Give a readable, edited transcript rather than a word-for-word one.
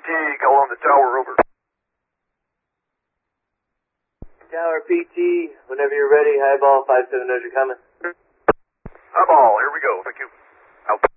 PT, call on the tower, over. Tower PT, whenever you're ready, Highball 57 knows you're coming. Highball, here we go, thank you. Out.